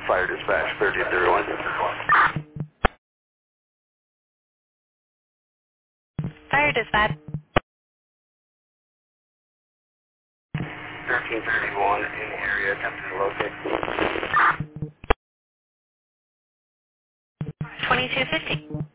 Fire dispatch, 1331. Fire dispatch. 1331 in the area, attempting to locate. 2250.